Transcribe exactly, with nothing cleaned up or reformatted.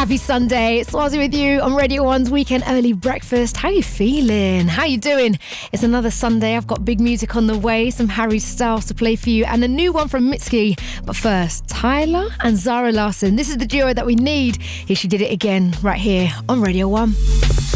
Happy Sunday. It's Swazi with you on Radio one's Weekend Early Breakfast. How you feeling? How you doing? It's another Sunday. I've got big music on the way, some Harry Styles to play for you, and a new one from Mitski. But first, Tyler and Zara Larsson. This is the duo that we need. Here she did it again, right here on Radio one.